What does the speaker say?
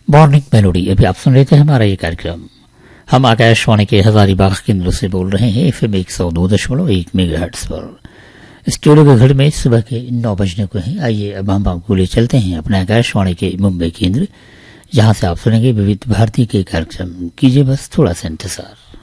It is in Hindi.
Morning melody. अभी आप सुन रहे थे हमारा ये कार्यक्रम। हम आकाशवाणी के हजारीबाग केंद्र से बोल रहे हैं FM 102.1 मेगाहर्ट्ज पर। स्टूडियो के घर में सुबह के 9 बजने को हैं। आइए अब हम आपको ले चलते हैं अपने आकाशवाणी के मुंबई केंद्र, जहां से आप सुनेंगे विविध भारती के कार्यक्रम। कीजिए बस थोड़ा सा इंतजार।